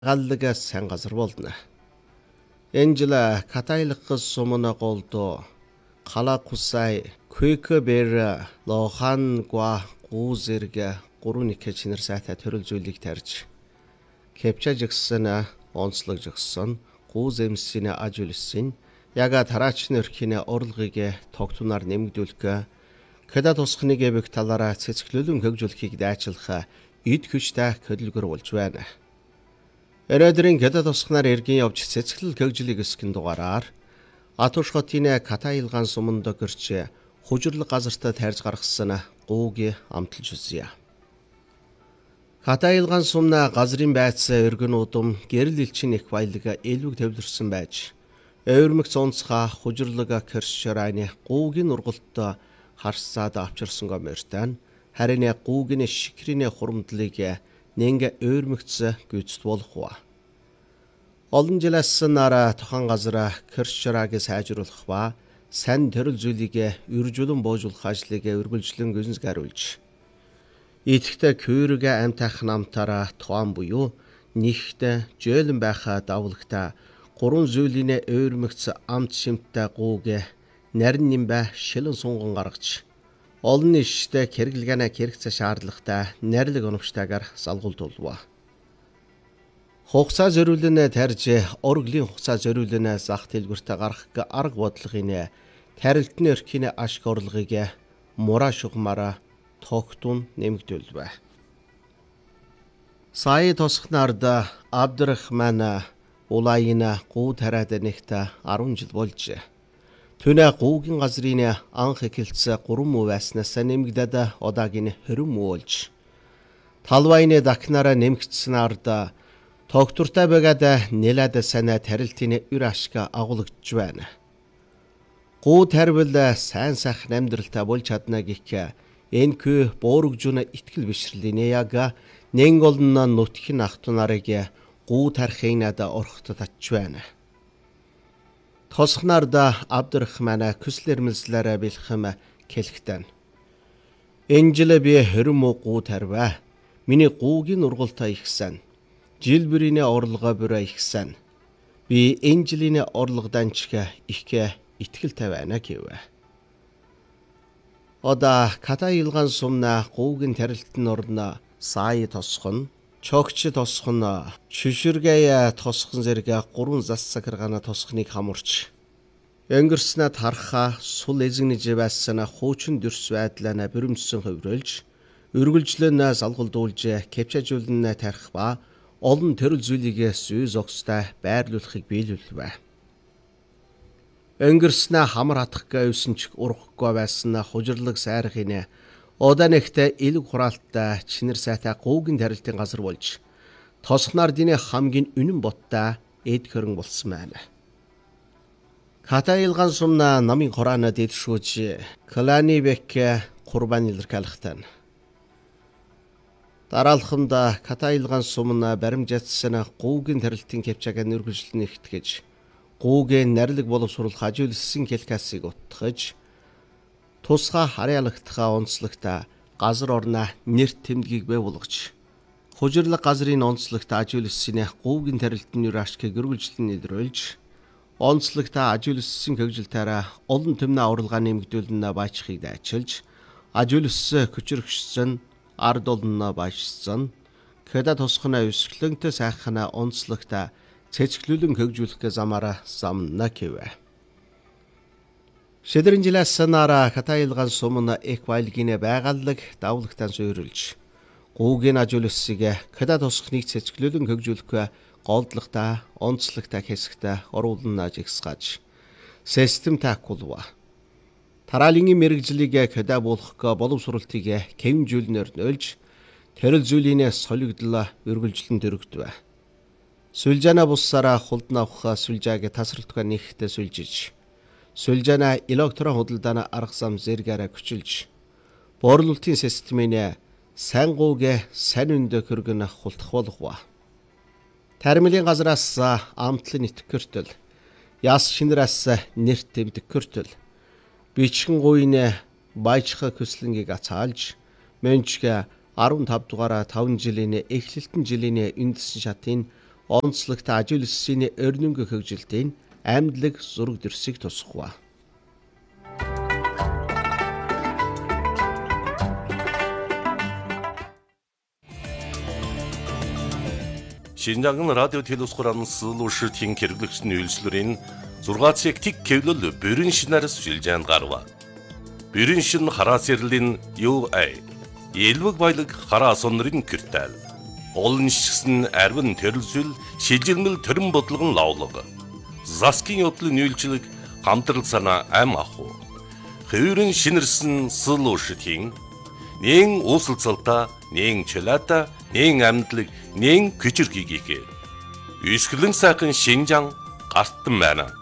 галлага сайн газар болно. Энэ жил катайлгас сумна голдо қалақусай көкөбер лохан гва гузерга гурууникэ чинэр сайтай төрөл зүйлийг тарж кепчажгсан онцлогжгсан гузэмсийн ажуулсан яга тараач нөрхинэ орлогыг тогтунаар нэмэгдүүлэх кэда тусхныг бэх талаараа цэцгэлүүлэн хөгжүүлэхийг дайчлах эд хүчтэй хөдөлгөр болж байна. Өнөөдрийн кэда тусхнаар эргэн явж цэцгэлэл хөгжлийг өсгөн дугаараар Атуш хотын Катайлган суманд гэрч хужирлаг газартаа тарьж гаргасан гууг амталж үзье. Катайлган сумна газрын байцаа өргөн удам гэрэл элчин их баялаг элвэг төвлөрсөн байж ойрмогц онцха хужирлаг кэршрайны гуугийн ургалт харсаад авчирсан гомөртэн харин гуугийн шикрийн хурамдлыг нэнгэ ойрмогц гүйцэд болох. Олон жилээс нараа тохон газар кэршрааг сайжруулах ба сайн төрөл зүйлийг үржүүлэн боожуулах ажлыг үргэлжлэн гүйцэтгэж идэвхтэй күүрэг амтайх намтараа тоон буюу нэгт жөөлөн байхаа давлагта гурван зүйлийн ойрмогц амт шимттэй гууг нарийн нимбэ шилэн сунган гаргаж олон нийштэй хэрэглэгээ хэрэгцээ шаардлагатай нарилэг оновчтойгоор салгуулдулва. Хугацаа зориулнаа тарж орглийн хугацаа зориулнаа зах дэлгүүртээ гарах арга бодлогын тарилтны өрхийн ашиг орлогыг мураа шугамаараа тогтун нэмэгдүүлвэ. Сая тосхнард Абдрахман улайна гуу тараад нэгт 10 жил болж түүнээ гуугийн газрын анх эхэлцээ 3 муу байснаас нэмэгдээд одоогийн 20 муу болж талвайны дакнараа нэмэгдсэн ард тогтвортой байгаад нэлээд сайн тарилтын үр ашиг агуулж байна. Гуу тарвал сайн сайхан амьдралтай болж чадна гэх энхүү буургжуна итгэл бишрэлийн яг нэн голноо нутгийн ахту нарыг гуу тархын над орхот татж байна. Тосхнард Абдрахман küslэрмэлслэрэ бэлхэм хэлэхтэн. Энэ жил би 20 муу гуу тарваа. Миний гуугийн ургалтаа ихсэн. Жилбэрийн орлогоо бүрээ ихсэн. Би энэ жилийн орлогодан ч их итгэлтэй байна гэв. Одоо Катайлган сумна гуугийн тарилтын орно сая тосхон, чогч тосхон, шиширгээ тосхон зэрэг 3 зас сахаргана тосхныг хамарч өнгөрснөд харахаа сул эзэгнэж байсан хуучин дүрс байдлаа бүрэмдсэн хөврөлж үргэлжлэн салгуулдуулж кепчажуулн тарих ба олон төрөл зүйлийг зүй зогстой байрлуулахыг биелүүлвэ. Өнгөрснө хамар хатахгаа юусэн ч урахгүй байсан хужирлаг сайрхын удаа нэгтээ элэг хураалттай чинэр сайтай гуугийн тарилтын газар болж тосхнаар диний хамгийн үнэн боттой эд хөрөн болсон байна. Катайлган сумна намын хораана дэдшүүж кланы бек курбан илэрхийлэхтэн. Дараалхамда Катайлган сумна баримжаатсан гуугийн тарилтын кепчааг нэрвэжлэн ихтгэж гуугийн нарилэг боловсруулах ажиулсан келкасыг утгаж тусгай харьяалагдхаа онцлогта газар орноо нэр тэмдгийг бий болгож хужирлаг газрын онцлогта ажиулсан гуугийн тарилтын үр ашгийг үргэлжлэн илрүүлж онцлогта ажиулсан хөгжилтээрээ олон төмнө орлогоо нэмэгдүүлнэ баачхыг дайчилж ажиулсан хүчрэгчсэн ард олноо баашсан кэда тусхна өсгөлөнтэй сайхна онцлогта цэцгэлүүлэн хөгжүүлэх замаараа замна гэвэ. Шэдрэн жилээс санаараа Катайлган сумна их баялагын байгаллаг давлагтан суурилж гуугийн ажуулсыг кэда тусхныг цэцгэлүүлэн хөгжүүлэх голдлагтай онцлогтой хэсэгтээ оруулан ажигсгаж систем таакулва. Тараалын мэрэгжлийг кэда буулгах боловсруулалтыг кэмжүүлнээр нөлж тэрэл зүйлийн солигдлоо үргэлжлэн дөрөгдвэ. Сүлжана буссараа хулдна авах сүлжааг тасралтгүй нэгтээ сүлжиж сүлжана электрон худалдааны арга зам зэрэгээрээ хүчилж борлуулалтын системийн сайн гууг сайн өндө хөргөн хултах болгов. Тармилын газраас амтлын итгэртэл яс шинраас нэрт тэмдэгкөртөл бичгэн гуйн баяжхаа көслөнгийг ацаалж мөнчгэ 15 дугаараа 5 жилийн эхлэлтэн жилийн үндэс шатын онцлогт ажил өссөний өрнөнгө хөгжилтийн амьдлаг зураг дүрсийг тусгав. Шинжаан радио телевизхуран сэлүүшилтийн хэрэглэгчний үйлчлэрийн 6 тэг кевлэл бүрэн шинээр сүлжээнд гарва. Бүрэн шин хараа сэрлэн UA элвэг баялаг хараа сонрын киртэл. Олон шигсэн арвин төрөлсөл шилжилмэл төрөн бодлогон лавлаг. Заскин явдлын үйлчлэг хамтрал санаа ам аху. Хөвөрөн шинэрсэн сэлүүшилтийн нэн uusulцалта, нэн чөлөөта, нэн амьдлаг, нэн күчрхийгээ. Үсгэлэн сайхан Шинжаан гартан байна.